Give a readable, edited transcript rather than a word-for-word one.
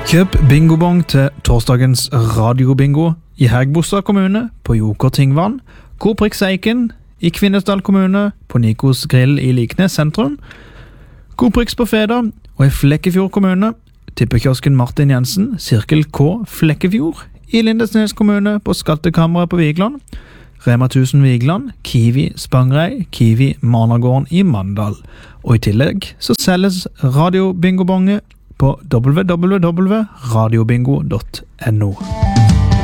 Kjøp bingobong til torsdagens radiobingo i Hægebostad kommune på Joker Tingvann, Coop Rix Eiken i Kvinesdal kommune på Nikos Grill i Liknes sentrum, Coop Rix på Feda og i Flekkefjord kommune, tippekiosken Martin Jensen, Sirkel K Flekkefjord i Lindesnes kommune på Skattekammeret på Vigland, Rema 1000 Vigland, Kiwi Spangrei, Kiwi Managården i Mandal. Og i tillegg så selges radiobingobonge på www.radiobingo.no.